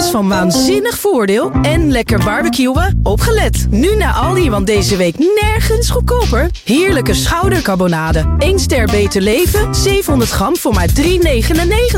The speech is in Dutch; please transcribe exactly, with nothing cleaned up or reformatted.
van waanzinnig voordeel en lekker barbecuen? Opgelet! Nu naar Aldi, want deze week nergens goedkoper. Heerlijke schoudercarbonade. één ster beter leven, zevenhonderd gram voor maar drie negenennegentig.